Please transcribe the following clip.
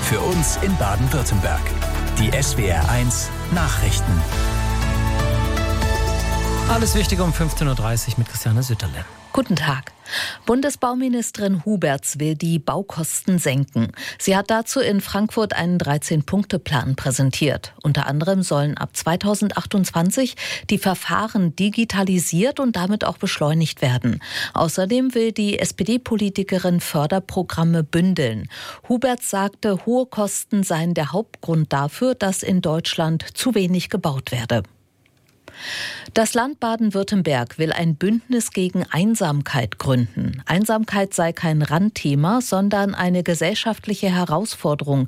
Für uns in Baden-Württemberg. Die SWR1 Nachrichten. Alles Wichtige um 15.30 Uhr mit Christiane Sütterle. Guten Tag. Bundesbauministerin Huberts will die Baukosten senken. Sie hat dazu in Frankfurt einen 13-Punkte-Plan präsentiert. Unter anderem sollen ab 2028 die Verfahren digitalisiert und damit auch beschleunigt werden. Außerdem will die SPD-Politikerin Förderprogramme bündeln. Huberts sagte, hohe Kosten seien der Hauptgrund dafür, dass in Deutschland zu wenig gebaut werde. Das Land Baden-Württemberg will ein Bündnis gegen Einsamkeit gründen. Einsamkeit sei kein Randthema, sondern eine gesellschaftliche Herausforderung,